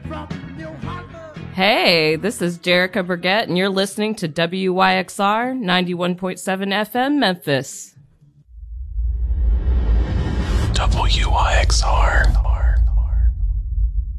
Hey, this is Jerica Burgett, and you're listening to WYXR 91.7 FM Memphis. WYXR.